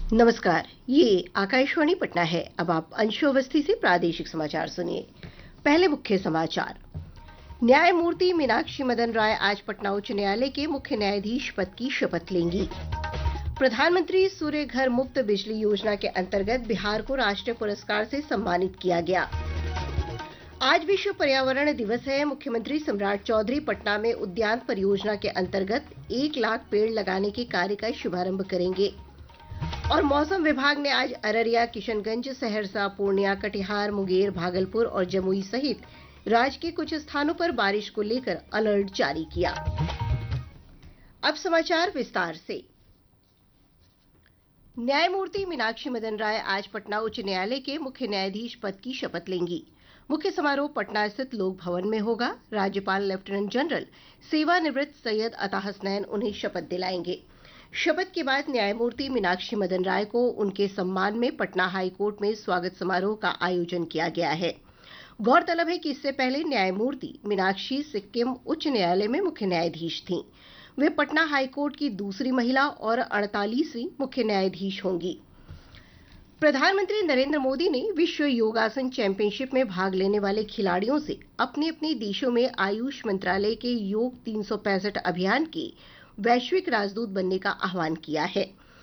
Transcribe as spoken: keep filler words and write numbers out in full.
नमस्कार, ये आकाशवाणी पटना है। अब आप अंशु अवस्थी से प्रादेशिक समाचार सुनिए। पहले मुख्य समाचार। न्यायमूर्ति मीनाक्षी मदन राय आज पटना उच्च न्यायालय के मुख्य न्यायाधीश पद की शपथ लेंगी। प्रधानमंत्री सूर्य घर मुफ्त बिजली योजना के अंतर्गत बिहार को राष्ट्रीय पुरस्कार से सम्मानित किया गया। आज विश्व पर्यावरण दिवस है। मुख्यमंत्री सम्राट चौधरी पटना में उद्यान परियोजना के अंतर्गत एक लाख पेड़ लगाने के कार्य का शुभारंभ करेंगे। और मौसम विभाग ने आज अररिया, किशनगंज, सहरसा, पूर्णिया, कटिहार, मुंगेर, भागलपुर और जमुई सहित राज्य के कुछ स्थानों पर बारिश को लेकर अलर्ट जारी किया। अब समाचार विस्तार से। न्यायमूर्ति मीनाक्षी मदन राय आज पटना उच्च न्यायालय के मुख्य न्यायाधीश पद की शपथ लेंगी। मुख्य समारोह पटना स्थित लोक भवन में होगा। राज्यपाल लेफ्टिनेंट जनरल सेवानिवृत्त सैयद अता हसनैन उन्हें शपथ दिलाएंगे। शपथ के बाद न्यायमूर्ति मीनाक्षी मदन राय को उनके सम्मान में पटना हाई कोर्ट में स्वागत समारोह का आयोजन किया गया है। गौरतलब है कि इससे पहले न्यायमूर्ति मीनाक्षी सिक्किम उच्च न्यायालय में मुख्य न्यायाधीश थीं। वे पटना हाई कोर्ट की दूसरी महिला और अड़तालीसवीं मुख्य न्यायाधीश होंगी। प्रधानमंत्री नरेंद्र मोदी ने विश्व योगासन चैंपियनशिप में भाग लेने वाले खिलाड़ियों से अपने अपने देशों में आयुष मंत्रालय के योग तीन सौ पैंसठ अभियान के वैश्विक राजदूत बनने का आह्वान किया है।